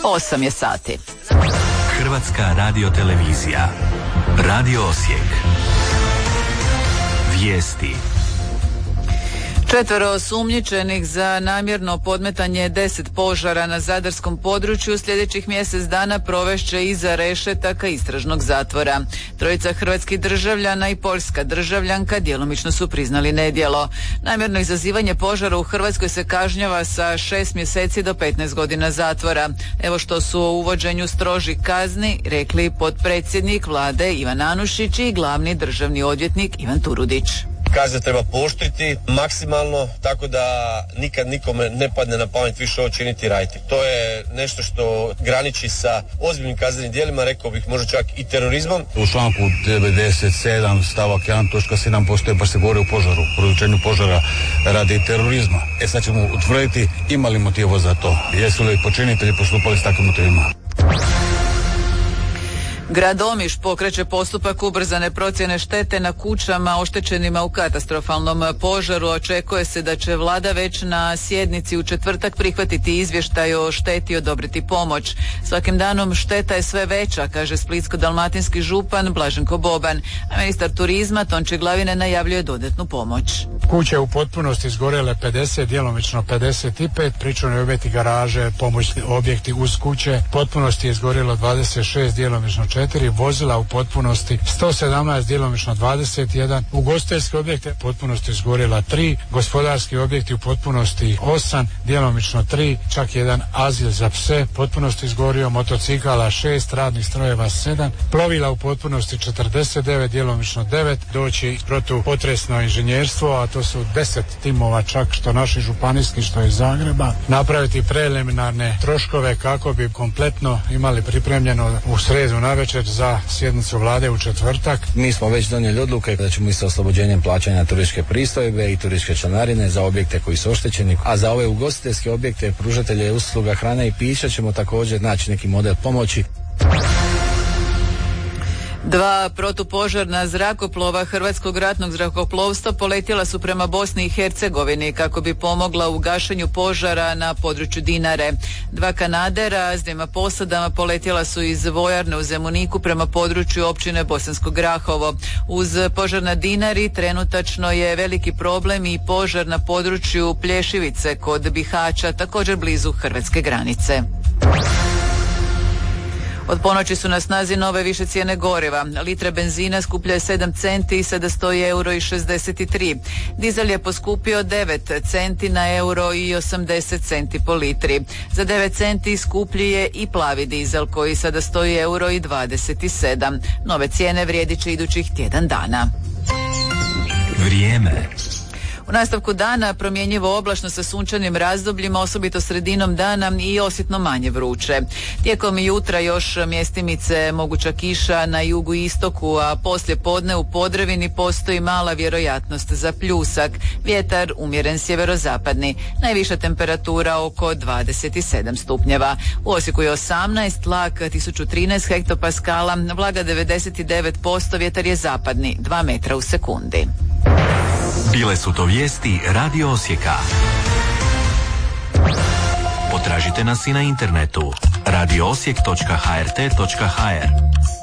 8 je sati. Hrvatska radiotelevizija. Radio Osijek. Vijesti. 4 osumnjičenih za namjerno podmetanje 10 požara na zadarskom području sljedećih mjesec dana provešće iza rešetaka istražnog zatvora. 3 hrvatskih državljana i poljska državljanka djelomično su priznali nedjelo. Namjerno izazivanje požara u Hrvatskoj se kažnjava sa 6 mjeseci do 15 godina zatvora. Evo što su o uvođenju strožih kazni rekli potpredsjednik vlade Ivan Anušić i glavni državni odvjetnik Ivan Turudić. Kazne treba pooštriti maksimalno, tako da nikad nikome ne padne na pamet više ovo činiti i raditi. To je nešto što graniči sa ozbiljnim kaznenim djelima, rekao bih možda čak i terorizmom. U članku 97 stavak 1 točka 7 postoje, pa se govori o požaru, produčenju požara radi terorizma. Sad ćemo utvrditi ima li motiva za to, jesu li počinitelji postupali s takvim motivima. Grad Omiš pokreće postupak ubrzane procjene štete na kućama oštećenima u katastrofalnom požaru. Očekuje se da će vlada već na sjednici u četvrtak prihvatiti izvještaj o šteti i odobriti pomoć. Svakim danom šteta je sve veća, kaže splitsko-dalmatinski župan Blaženko Boban, a ministar turizma Tonči Glavine najavljuje dodatnu pomoć. Kuće u potpunosti izgorjele 50, djelomično 55, pričuvni objekti, garaže, pomoćni objekti uz kuće. Potpunosti je izgorjelo 26, djelomično 4, vozila u potpunosti 117, djelomično 21, ugostiteljski objekti u potpunosti izgorjela 3, gospodarski objekti u potpunosti 8, djelomično 3, čak jedan azil za pse potpunosti izgorio, motocikala 6, radnih strojeva 7, plovila u potpunosti 49, djelomično 9, doći protupotresno inženjerstvo, a to su 10 timova čak, što naši županijski, što iz Zagreba, napraviti preliminarne troškove kako bi kompletno imali pripremljeno u sredu navečer za sjednicu vlade u četvrtak. Mi smo već donijeli odluke da ćemo i sa oslobođenjem plaćanja turističke pristojbe i turističke članarine za objekte koji su oštećeni, a za ove ugostiteljske objekte, pružatelje usluga hrane i pića ćemo također naći neki model pomoći. 2 protupožarna zrakoplova Hrvatskog ratnog zrakoplovstva poletjela su prema Bosni i Hercegovini kako bi pomogla u gašenju požara na području Dinare. 2 kanadera s 2 posadama poletjela su iz vojarne u Zemuniku prema području općine Bosansko Grahovo. Uz požar na Dinari trenutačno je veliki problem i požar na području Plješivice kod Bihaća, također blizu hrvatske granice. Od ponoći su na snazi nove više cijene goriva. Litra benzina skuplja je 7 centi i sada stoji €1,63. Dizel je poskupio 9 centi na €1,80 centi po litri. Za 9 centi skuplji je i plavi dizel koji sada stoji €1,27. Nove cijene vrijedit će idućih tjedan dana. Vrijeme. U nastavku dana promjenjivo oblačno sa sunčanim razdobljima, osobito sredinom dana i osjetno manje vruće. Tijekom jutra još mjestimice moguća kiša na jugu i istoku, a poslije podne u Podravini postoji mala vjerojatnost za pljusak. Vjetar umjeren sjeverozapadni. Najviša temperatura oko 27 stupnjeva. U Osijeku je 18, tlak 1013 hektopaskala, vlaga 99%, vjetar je zapadni 2 metra u sekundi. Bile su to vijesti Radio Osijeka. Potražite nas i na internetu radioosijek.hrt.hr.